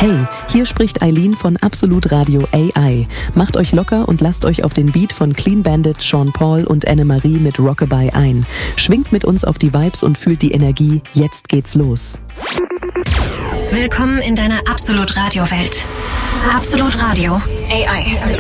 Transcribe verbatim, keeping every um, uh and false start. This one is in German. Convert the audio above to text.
Hey, hier spricht Eileen von Absolut Radio A I. Macht euch locker und lasst euch auf den Beat von Clean Bandit, Sean Paul und Anne-Marie mit Rockabye ein. Schwingt mit uns auf die Vibes und fühlt die Energie. Jetzt geht's los. Willkommen in deiner Absolut Radio Welt. Absolut Radio A I.